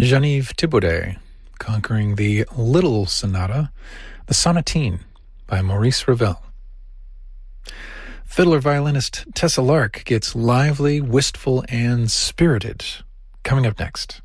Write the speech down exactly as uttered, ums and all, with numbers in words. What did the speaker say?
Geneviève Thibaudet, conquering the Little Sonata, the Sonatine by Maurice Ravel. Fiddler-violinist Tessa Lark gets lively, wistful, and spirited. Coming up next.